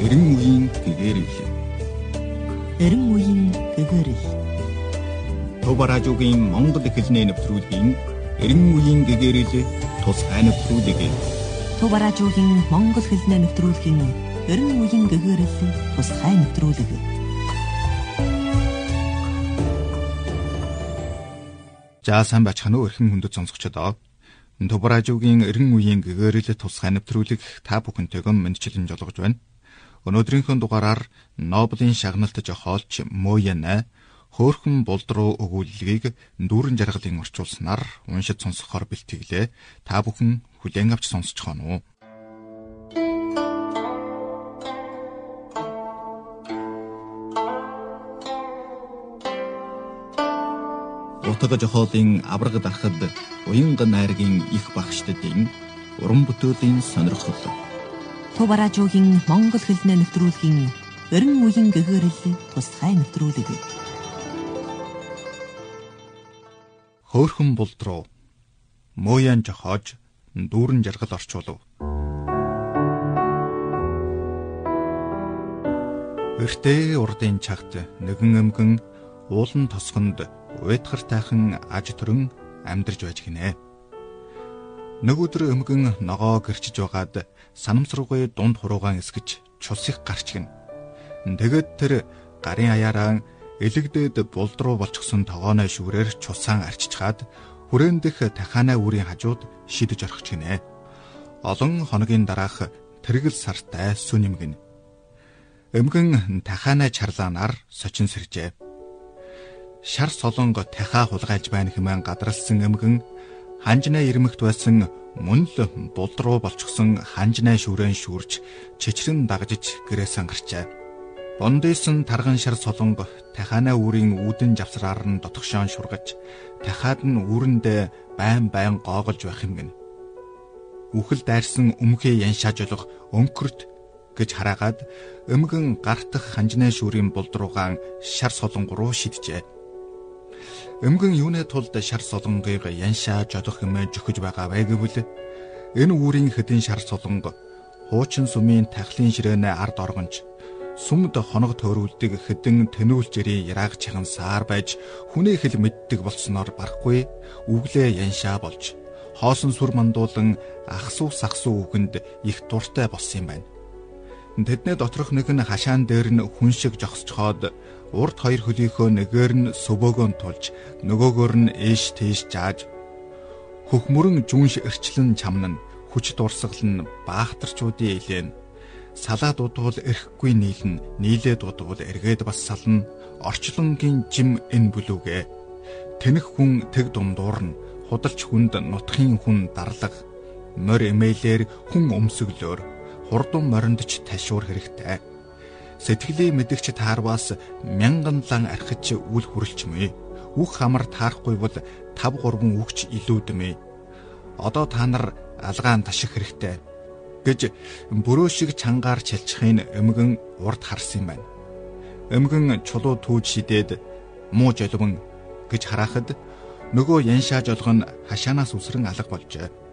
эрен үеийн гэгэрэл. Эрен үеийн гэгэрэл. Төв радиогийн Монгол хэлний нэвтрүүлгийн эрен үеийн гэгэрэл тусгай нэвтрүүлэг. Төв радиогийн Монгол хэлний нэвтрүүлгийн эрен үеийн гэгэрэл тусгай нэвтрүүлэг. За сайн бачхан уу эрхэм хүндэт сонсогчдоо. Төв радиогийн эрен үеийн гэгэрэл тусгай нэвтрүүлэг та бүхэнтэйгөө мэдчилэн жолгож байна. Өнөөдрийнхөө дугаараар Нобелийн шагналт жохоолч Мояна хөөрхөн булдруу өгүүлэлгийг дүүрэн жаргалын орчуулснаар уншиж сонсохоор бэлтгэлээ. Та бүхэн хүлээн авч сонсчихоно уу? Утга жохоолын авраг дарахад уянга найргийн их багштдын уран бүтээлийн сонирхол. Төв радиогийн Монгол хэлний нэвтрүүлгийн эрен үеийн гэгэрэл тусгай нэвтрүүлэг. Хөөрхөн булдруу Моян жохоож дүүрэн жаргал орчуулав. Эртээ урдын цагт нэгэн эмгэн уулан тосгонд уйтгар тайхан аж төрөн амьдарч байж гинэ. Нэг өдөр эмгэн ногоо гэрчиж байгаад санамсаргүй дунд хуруугаан эсгэж цус их гарч гин. Тэгээд тэр гарын аяараа элэгдээд булдруу болчихсон тогооны шүүрээр цусаан арчичгаад хүрээн дэх тахаанаа үрийн хажууд шидэж орхиж гинэ. Олон хоногийн дараах тэргэл сартай сүн эмгэн. Эмгэн тахаанаа чарлаанаар сочин сэржээ. Шар солонго тахаа хулгайлж байна хэмээн гадралсан эмгэн ханжнаа ирмэгт байсан мөн л булдруу болчихсон ханжнаа шүүрэн шүүрч чичрэн дагжиж гэрээсэн гарчээ. Бондысэн тарган шар солонго тахаанаа үрийн үүдэн завсраар нь дотгошоон шургаж тахаад нь үүрэндээ байн гоогolж байх юм гин. Үхэл дайрсан өмхөө яншааж болох өнкөрт гэж хараагаад эмгэн гартах ханжнаа шүүрийн булдруугаан шар солонго руу шиджээ. Эмгэн юунэ тулд шар солонгыг яншаа жодох хэмээн жөхөж байгаа вэ гэвэл энэ үүрийн хэдэн шар солонго хуучин сүмийн тахлын ширээнэ ард оргонж сүмд хоног төөрүүлдэг хэдэн тэнүүлчэрийн ярааг чахан саар байж хүнээ хэл мэддэг болсноор барахгүй үглээ яншаа болж хоосон сүр мандуулан ахсуу сахсуу үгэнд их дуртай болсон юм байна. Тэдний доторх нэг нь хашаан дээр нь хүн шиг жогсчхоод урд хоёр хөлийнхөө нэгээр нь сөбөөгөө тулж нөгөөгөр нь ээш тийш жааж хөхмөрөн жүнш эрчлэн чамнан хүч дурсгалн баахтарчуудын илэн салаа дудвал эрэхгүй нийлэн нийлээ дудвал эргээд бас сална орчлонгийн жим энэ бүлүүгээ тэнэх хүн тэг дундуурна худалч хүнд нутхийн хүн дарлаг морь эмээлэр хүн өмсөглөөр хурдан мориндч ташуур хэрэгтэй. Сэтгэлийн мэдгч таарваас 1000 лан архиж үл хүрэлчмээ. Үх хамар таарахгүй бол 5-3 үгч илүүдмээ. Одоо та нар алгаан таших хэрэгтэй гэж бүрөө шиг чангаар чалчихын эмгэн урд харсан юм байна. Эмгэн чулуу түүж шидээд муу жолвон гэж хараахад нөгөө яншааж олгон хашаанаас үсрэн алга болжээ.